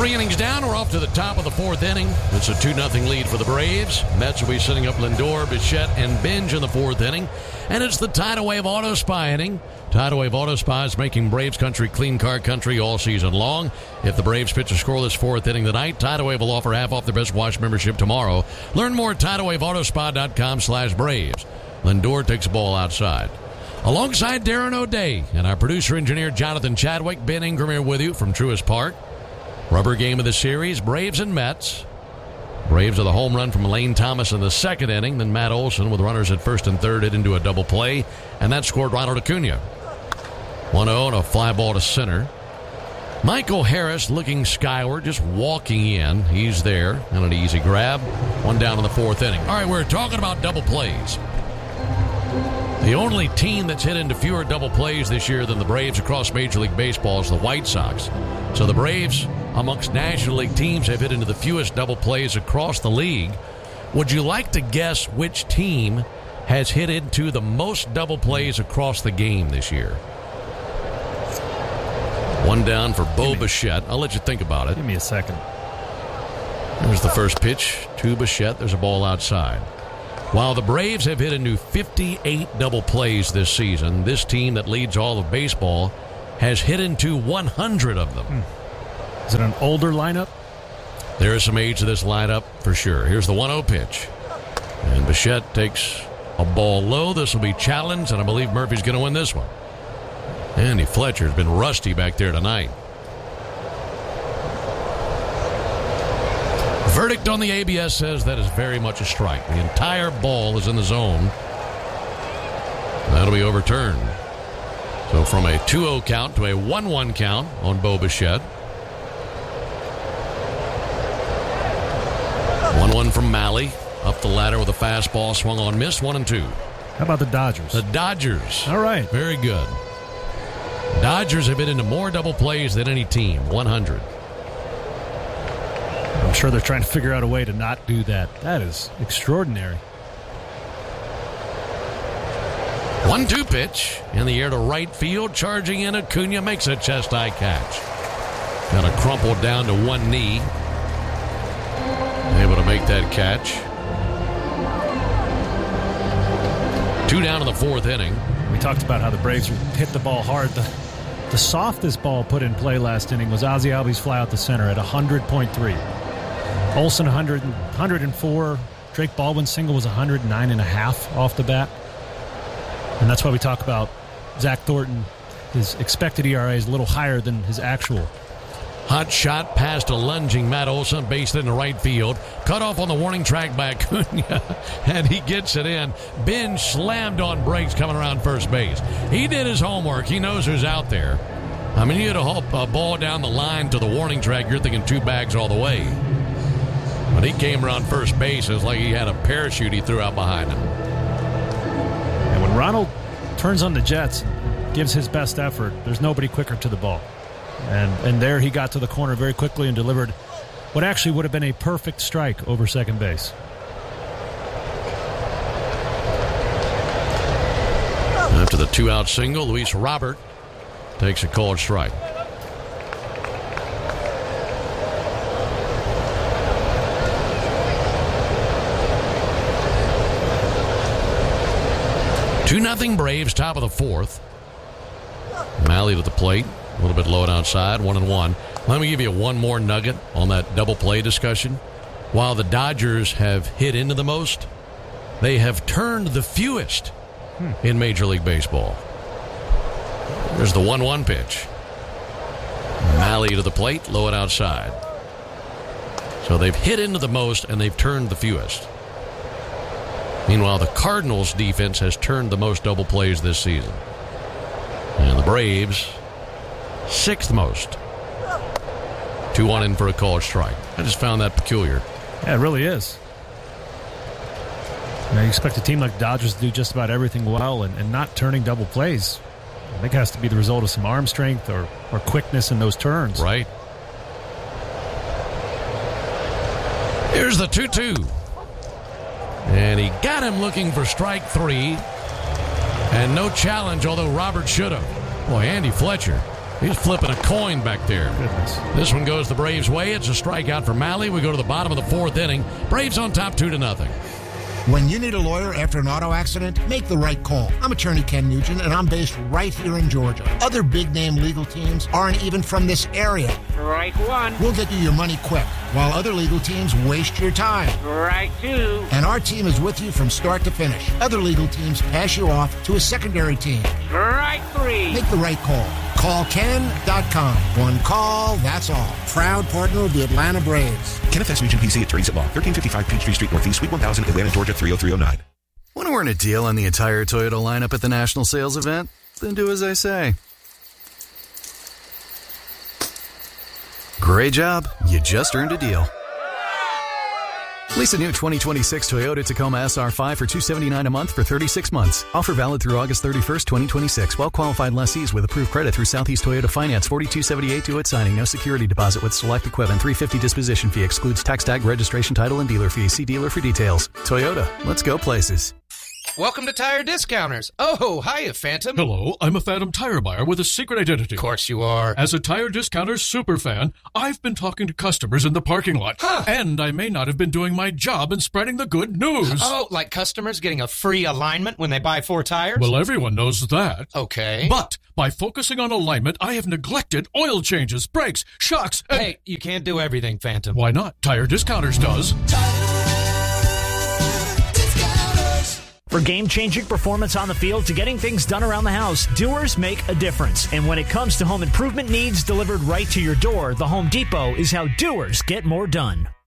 3 innings down, we're off to the top of the 4th inning. It's a 2-0 lead for the Braves. Mets will be sitting up Lindor, Bichette, and Binge in the 4th inning. And it's the Tidal Wave Auto Spa inning. Tidal Wave Auto Spa is making Braves country clean car country all season long. If the Braves pitch a scoreless 4th inning tonight, Tidal Wave will offer half off their Best Wash membership tomorrow. Learn more at TidalWaveAutospa.com/Braves. Lindor takes the ball outside. Alongside Darren O'Day and our producer-engineer Jonathan Chadwick, Ben Ingram here with you from Truist Park. Rubber game of the series, Braves and Mets. Braves with a home run from Lane Thomas in the 2nd inning. Then Matt Olson with runners at 1st and 3rd hit into a double play. And that scored Ronald Acuna. 1-0 and a fly ball to center. Michael Harris looking skyward, just walking in. He's there and an easy grab. 1 down in the 4th inning. All right, we're talking about double plays. The only team that's hit into fewer double plays this year than the Braves across Major League Baseball is the White Sox. So the Braves, amongst National League teams, have hit into the fewest double plays across the league. Would you like to guess which team has hit into the most double plays across the game this year? 1 down for Bo Bichette. I'll let you think about it. Give me a second. There's the first pitch to Bichette. There's a ball outside. While the Braves have hit into 58 double plays this season, this team that leads all of baseball has hit into 100 of them. Is it an older lineup? There is some age to this lineup for sure. Here's the 1-0 pitch. And Bichette takes a ball low. This will be challenged, and I believe Murphy's going to win this one. Andy Fletcher's been rusty back there tonight. Verdict on the ABS says that is very much a strike. The entire ball is in the zone. That'll be overturned. So from a 2-0 count to a 1-1 count on Bo Bichette. 1-1 from Malley. Up the ladder with a fastball, swung on, missed. 1-2. How about the Dodgers? The Dodgers. All right. Very good. Dodgers have hit into more double plays than any team. 100. I'm sure they're trying to figure out a way to not do that. That is extraordinary. 1-2 pitch in the air to right field. Charging in, Acuna makes a chest-high catch. Got to crumple down to one knee. Able to make that catch. 2 down in the 4th inning. We talked about how the Braves hit the ball hard. The softest ball put in play last inning was Ozzie Albies fly out the center at 100.3. Olsen 104. Drake Baldwin's single was 109.5 off the bat. And that's why we talk about Zach Thornton. His expected ERA is a little higher than his actual. Hot shot past a lunging Matt Olson, based in the right field. Cut off on the warning track by Acuna, and he gets it in. Ben slammed on brakes coming around first base. He did his homework. He knows who's out there. I mean, you hit a ball down the line to the warning track, you're thinking 2 bags all the way. But he came around first base. It was like he had a parachute he threw out behind him. And when Ronald turns on the Jets, gives his best effort, there's nobody quicker to the ball. And there he got to the corner very quickly and delivered what actually would have been a perfect strike over second base. After the 2-out single, Luis Robert takes a called strike. Two 2-0 Braves, top of the 4th. Malley to the plate. A little bit low and outside, 1-1. Let me give you one more nugget on that double play discussion. While the Dodgers have hit into the most, they have turned the fewest in Major League Baseball. There's the 1-1 pitch. Malley to the plate, low and outside. So they've hit into the most and they've turned the fewest. Meanwhile, the Cardinals' defense has turned the most double plays this season. And the Braves, 6th most. 2-1 in for a called strike. I just found that peculiar. Yeah, it really is. You expect a team like Dodgers to do just about everything well and not turning double plays. I think it has to be the result of some arm strength or quickness in those turns. Right. Here's the 2-2. And he got him looking for strike 3. And no challenge, although Robert should have. Boy, Andy Fletcher. He's flipping a coin back there. Goodness. This one goes the Braves' way. It's a strikeout for Malley. We go to the bottom of the fourth inning. Braves on top 2-0. When you need a lawyer after an auto accident, make the right call. I'm attorney Ken Nugent, and I'm based right here in Georgia. Other big-name legal teams aren't even from this area. Right one. We'll get you your money quick, while other legal teams waste your time. Right two. And our team is with you from start to finish. Other legal teams pass you off to a secondary team. Right three. Make the right call. Call Ken.com. One call, that's all. Proud partner of the Atlanta Braves. Kenneth S. Nugent, PC, attorneys at law. 1355 Peachtree Street Northeast, Suite 1000, Atlanta, Georgia, 30309. Want to earn a deal on the entire Toyota lineup at the National Sales Event? Then do as I say. Great job. You just earned a deal. Lease a new 2026 Toyota Tacoma SR5 for $279 a month for 36 months. Offer valid through August 31st, 2026. Well-qualified lessees with approved credit through Southeast Toyota Finance. 4278 due at signing. No security deposit with select equipment. $350 disposition fee. Excludes tax tag, registration, title, and dealer fees. See dealer for details. Toyota. Let's go places. Welcome to Tire Discounters. Oh, hiya, Phantom. Hello, I'm a Phantom tire buyer with a secret identity. Of course you are. As a Tire Discounters superfan, I've been talking to customers in the parking lot. Huh. And I may not have been doing my job in spreading the good news. Oh, like customers getting a free alignment when they buy 4 tires? Well, everyone knows that. Okay. But by focusing on alignment, I have neglected oil changes, brakes, shocks, and... Hey, you can't do everything, Phantom. Why not? Tire Discounters does. For game-changing performance on the field to getting things done around the house, doers make a difference. And when it comes to home improvement needs delivered right to your door, the Home Depot is how doers get more done.